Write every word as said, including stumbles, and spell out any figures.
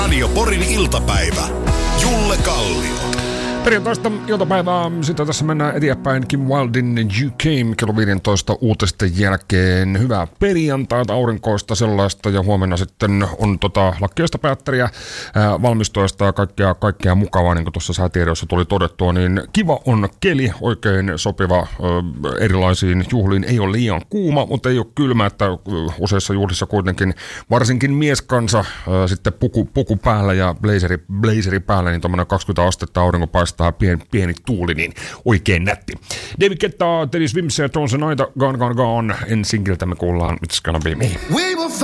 Radio Porin iltapäivä. Julle Kallio. Perjantaista iltapäivää, sitten tässä mennään eteenpäin Kim Wildin You Came kello viisitoista uutisten jälkeen. Hyvää perjantaita, aurinkoista sellaista, ja huomenna sitten on tota lakkeista päättäriä, ää, valmistuesta ja kaikkea, kaikkea mukavaa, niin kuin tuossa säätiedossa tuli todettua, niin kiva on keli, oikein sopiva ää, erilaisiin juhliin. Ei ole liian kuuma, mutta ei ole kylmä, että useissa juhlissa kuitenkin varsinkin mieskansa ää, sitten puku, puku päällä ja blazeri, blazeri päällä, niin tuommoinen kaksikymmentä astetta aurinko paistaa. Pieni, pieni tuuli, niin oikein nätti. David Guetta, Teddy Swims ja Tones and Night, Gone Gone Gone. Ensin me kuullaan It's Gonna Be Me.